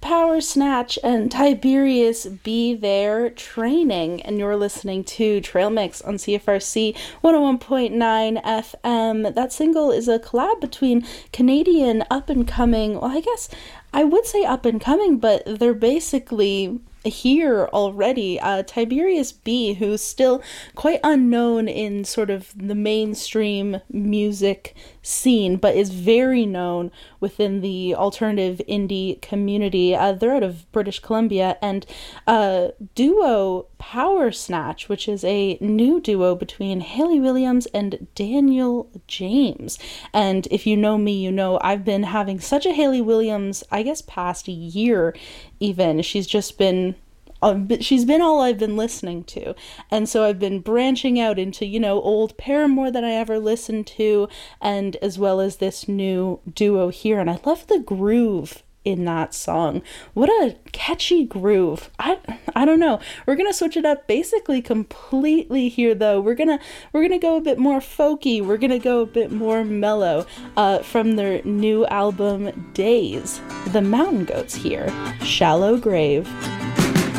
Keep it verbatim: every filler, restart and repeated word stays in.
Power Snatch and Tiberius Be There Training, and you're listening to Trail Mix on C F R C one oh one point nine F M. That single is a collab between Canadian up-and-coming, well, I guess I would say up-and-coming, but they're basically here already. uh, Tiberius B, who's still quite unknown in sort of the mainstream music scene, but is very known within the alternative indie community. Uh, they're out of British Columbia, and uh, duo Power Snatch, which is a new duo between Hayley Williams and Daniel James. And if you know me, you know I've been having such a Hayley Williams, I guess past year even. She's just been Um, she's been all I've been listening to, and so I've been branching out into, you know, old Paramore that I ever listened to, and as well as this new duo here, and I love the groove in that song. What a catchy groove. I I don't know. We're gonna switch it up basically completely here, though. We're gonna we're gonna go a bit more folky. We're gonna go a bit more mellow. Uh, from their new album Days, the Mountain Goats here, Shallow Grave.